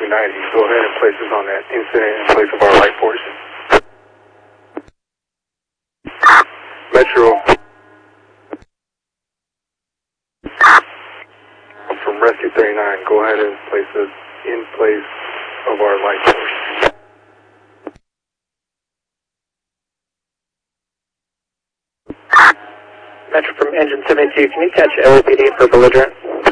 290, go ahead and place us on that incident in place of our light force. Metro. From Rescue 39, go ahead and place us in place of our light force. Metro from Engine 72, can you catch LAPD for belligerent?